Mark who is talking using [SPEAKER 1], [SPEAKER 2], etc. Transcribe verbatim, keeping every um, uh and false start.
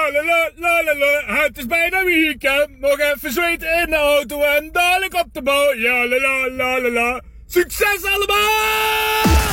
[SPEAKER 1] la la la la la la. Het is bijna weekend. Nog even zweten in de auto en dadelijk op de bouw. Ja la la la la la. Succes allemaal!